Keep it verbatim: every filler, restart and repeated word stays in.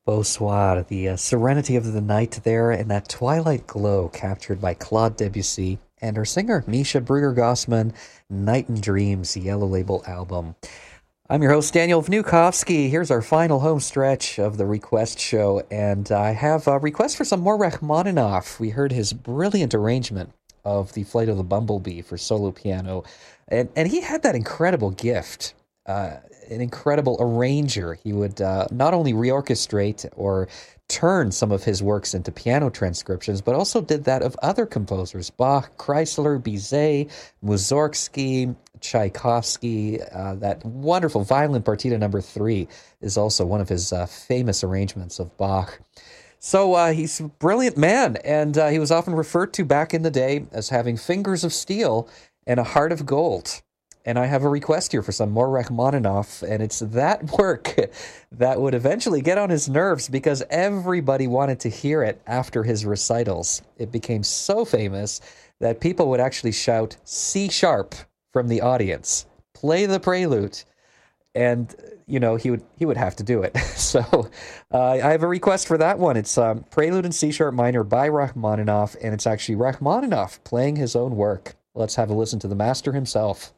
Bonsoir, the uh, serenity of the night there, and that twilight glow captured by Claude Debussy and her singer, Misha Bruder-Gossman, Night and Dreams, Yellow Label album. I'm your host, Daniel Vnukovsky. Here's our final home stretch of the Request Show, and I have a request for some more Rachmaninoff. We heard his brilliant arrangement of The Flight of the Bumblebee for solo piano, and, and he had that incredible gift. Uh, an incredible arranger. He would uh, not only reorchestrate or turn some of his works into piano transcriptions, but also did that of other composers: Bach, Kreisler, Bizet, Mussorgsky, Tchaikovsky. Uh, that wonderful violin partita number three is also one of his uh, famous arrangements of Bach. So uh, he's a brilliant man, and uh, he was often referred to back in the day as having fingers of steel and a heart of gold. And I have a request here for some more Rachmaninoff, and it's that work that would eventually get on his nerves because everybody wanted to hear it after his recitals. It became so famous that people would actually shout C sharp from the audience, play the prelude, and you know he would he would have to do it. So uh, I have a request for that one. It's um, Prelude in C sharp minor by Rachmaninoff, and it's actually Rachmaninoff playing his own work. Let's have a listen to the master himself.